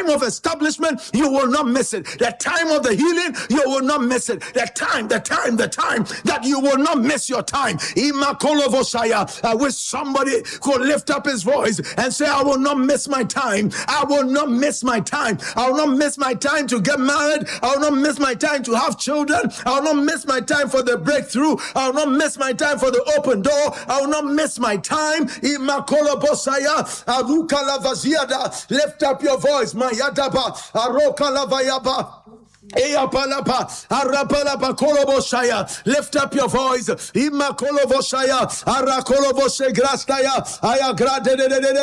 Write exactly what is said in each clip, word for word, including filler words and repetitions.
of establishment, you will not miss it. The time of the healing, you will not miss it. The time, the time, the time that you will not miss your time. Imakolovosaya. I wish somebody could lift up his voice and say, I will not miss my time. I will not miss my time. I will not miss my time to get married. I will not miss my time to have children. I will not miss my time for the breakthrough. I will not miss my time for the open door. I will not miss my time. Imakolobosaya. Arukalavaziada. Lift up your voice. Mayadaba. Arokalavayaba. Eyapalapa, Arapalapa, Koloboshaya. Lift up your voice. Ima Koloboshaya, Arakoloboshe Grastaya, Ayagrade,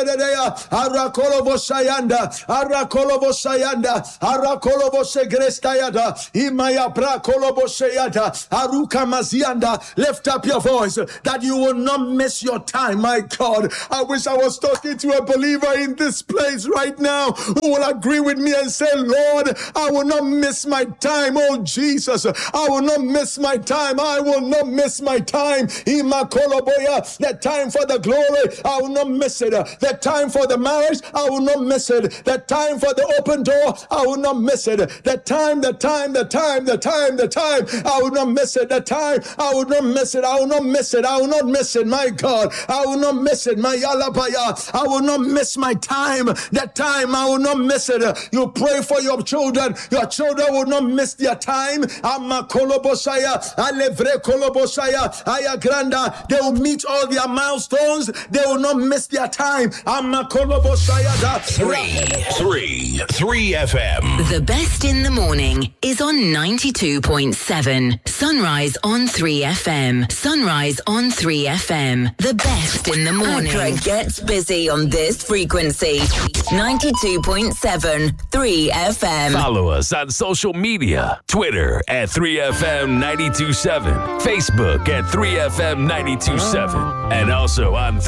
Arakoloboshayanda, Arakoloboshayanda, Arakoloboshe Grestayada, Imaya Bra Koloboshayada, Aruka Mazianda. Lift up your voice that you will not miss your time. My God, I wish I was talking to a believer in this place right now who will agree with me and say, Lord, I will not miss my time. Oh Jesus, I will not miss my time. I will not miss my time. Imakoloboya, the time for the glory, I will not miss it. The time for the marriage, I will not miss it. The time for the open door, I will not miss it. The time, the time, the time, the time, the time, I will not miss it. The time, I will not miss it. I will not miss it. I will not miss it. My God, I will not miss it. My Yalabaya, I will not miss my time. The time, I will not miss it. You pray for your children. Your children will not miss their time. Amma kolobosaya, alevre kolobosaya, ayagranda. They will meet all their milestones. They will not miss their time. Amma kolobosaya. Three, three, three F M. The best in the morning is on ninety-two point seven. Sunrise on three F M. Sunrise on three F M. The best in the morning. Accra gets busy on this frequency. ninety-two point seven, three F M. Follow us on social media. Twitter at three F M nine two seven. Facebook at three F M nine two seven. And also on